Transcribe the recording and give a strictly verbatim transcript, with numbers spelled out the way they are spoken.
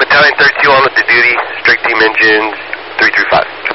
Battalion thirty-two on with the duty, strike team engines, three three five.